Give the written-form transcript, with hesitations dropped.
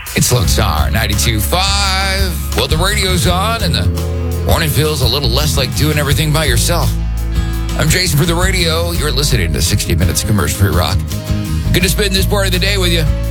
It's Lone Star 92.5. Well, the radio's on and the morning feels a little less like doing everything by yourself. I'm Jason for the radio. You're listening to 60 Minutes of Commercial-Free Rock. Good to spend this part of the day with you.